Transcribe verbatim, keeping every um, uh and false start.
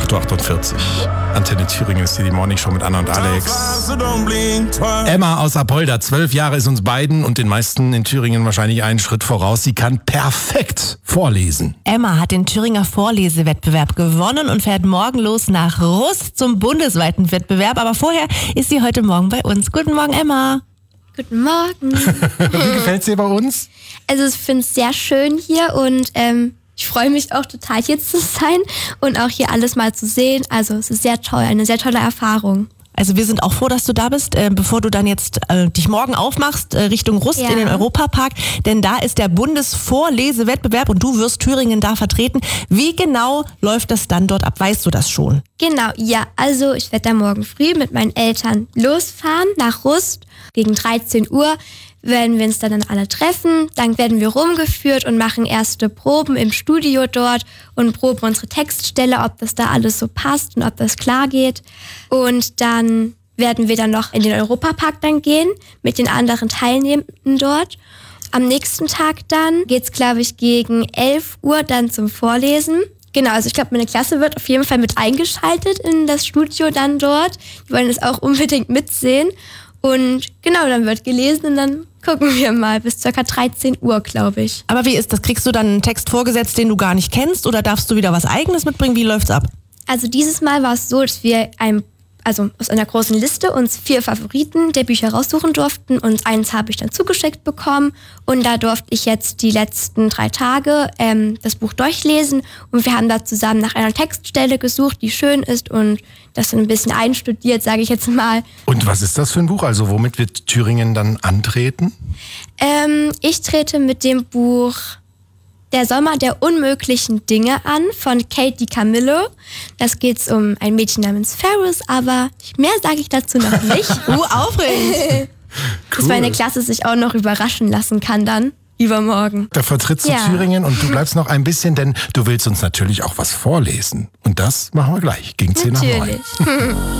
acht Uhr achtundvierzig. Antenne Thüringen ist hier die Morning Show mit Anna und Alex. Emma aus Apolda, zwölf Jahre ist uns beiden und den meisten in Thüringen wahrscheinlich einen Schritt voraus. Sie kann perfekt vorlesen. Emma hat den Thüringer Vorlesewettbewerb gewonnen und fährt morgen los nach Rust zum bundesweiten Wettbewerb. Aber vorher ist sie heute Morgen bei uns. Guten Morgen, Emma. Guten Morgen. Wie gefällt's dir bei uns? Also ich finde es sehr schön hier und ähm, ich freue mich auch total hier zu sein und auch hier alles mal zu sehen. Also es ist sehr toll, eine sehr tolle Erfahrung. Also wir sind auch froh, dass du da bist, äh, bevor du dann jetzt äh, dich morgen aufmachst äh, Richtung Rust Ja. in den Europapark. Denn da ist der Bundesvorlesewettbewerb und du wirst Thüringen da vertreten. Wie genau läuft das dann dort ab? Weißt du das schon? Genau, ja. Also ich werde da morgen früh mit meinen Eltern losfahren nach Rust. Gegen dreizehn Uhr werden wir uns dann, dann alle treffen. Dann werden wir rumgeführt und machen erste Proben im Studio dort und proben unsere Textstelle, ob das da alles so passt und ob das klar geht. Und dann werden wir dann noch in den Europapark dann gehen mit den anderen Teilnehmenden dort. Am nächsten Tag dann geht's, glaube ich, gegen elf Uhr dann zum Vorlesen. Genau, also ich glaube, meine Klasse wird auf jeden Fall mit eingeschaltet in das Studio dann dort. Die wollen das auch unbedingt mitsehen. Und genau, dann wird gelesen und dann gucken wir mal bis ca. dreizehn Uhr, glaube ich. Aber wie ist das? Kriegst du dann einen Text vorgesetzt, den du gar nicht kennst, oder darfst du wieder was Eigenes mitbringen? Wie läuft's ab? Also dieses Mal war es so, dass wir ein, also aus einer großen Liste uns vier Favoriten der Bücher raussuchen durften und eins habe ich dann zugeschickt bekommen und da durfte ich jetzt die letzten drei Tage ähm, das Buch durchlesen und wir haben da zusammen nach einer Textstelle gesucht, die schön ist und das ein bisschen einstudiert, sage ich jetzt mal. Und was ist das für ein Buch? Also womit wird Thüringen dann antreten? Ähm, ich trete mit dem Buch Der Sommer der unmöglichen Dinge an von Kate DiCamillo. Das geht um ein Mädchen namens Ferris, aber mehr sage ich dazu noch nicht. Uh, aufregend. Dass meine Klasse sich auch noch überraschen lassen kann dann übermorgen. Da vertrittst du Ja. Thüringen und du bleibst noch ein bisschen, denn du willst uns natürlich auch was vorlesen. Und das machen wir gleich, gegen zehn nach neun. Natürlich.